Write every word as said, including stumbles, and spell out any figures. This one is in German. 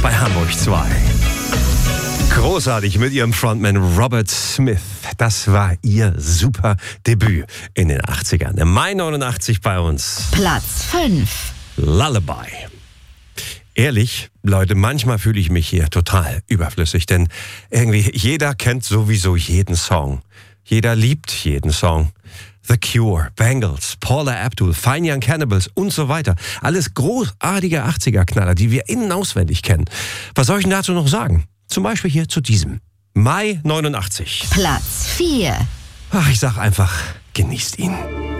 bei Hamburg zwei. Großartig mit ihrem Frontman Robert Smith. Das war ihr super Debüt in den achtzigern. Im Mai neunundachtzig bei uns. Platz fünf. Lullaby. Ehrlich, Leute, manchmal fühle ich mich hier total überflüssig, denn irgendwie jeder kennt sowieso jeden Song. Jeder liebt jeden Song. The Cure, Bangles, Paula Abdul, Fine Young Cannibals und so weiter. Alles großartige achtziger-Knaller, die wir innen auswendig kennen. Was soll ich denn dazu noch sagen? Zum Beispiel hier zu diesem. Mai neunundachtzig. Platz vier. Ach, ich sag einfach, genießt ihn.